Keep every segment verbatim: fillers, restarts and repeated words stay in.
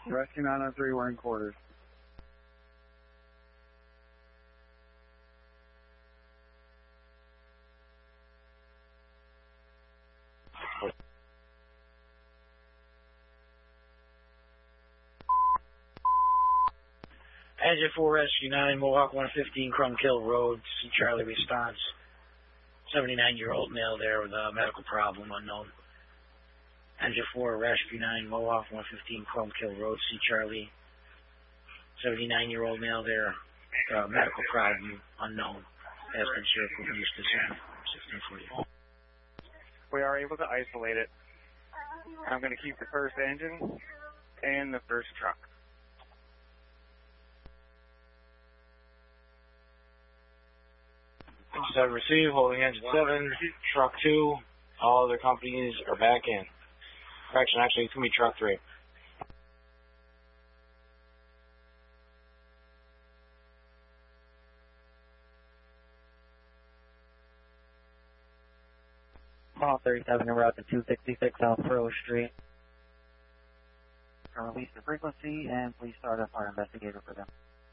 Rescue nine oh three, we're in quarters. Engine four, Rescue nine, Mohawk one fifteen, Crum Kill Road, Saint Charlie response. seventy-nine-year-old male there with a medical problem unknown. Engine four, Rescue nine, Mohawk one fifteen, Crum Kill Road, Saint Charlie. seventy-nine-year-old male there, uh, medical problem unknown. Has been shared with use to sixteen forty-four. We are able to isolate it. I'm going to keep the first engine and the first truck. seven received, holding engine seven, truck two, all other companies are back in. Correction, actually, it's going to be truck three. Call thirty-seven en route to two sixty-six South Furrow Street. Release the frequency and please start up our investigator for them.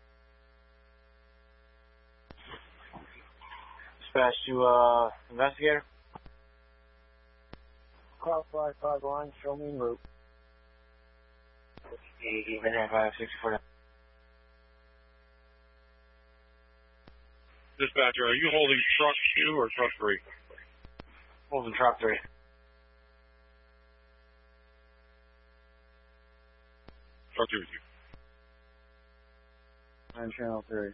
Dispatch to uh, investigator. Cross five five line, show me en route. Even five sixty-four. Dispatcher, are you holding truck two or truck three? Holding truck three. Truck two with you. On channel three.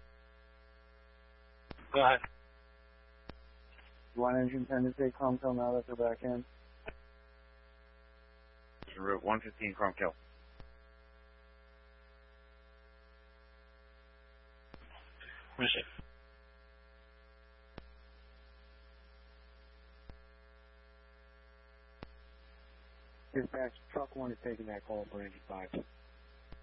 Go ahead. One engine ten to take Crum Kill now that they're back in. Route one fifteen Crum Kill. Where's it? Dispatch, truck one is taking that call for engine five.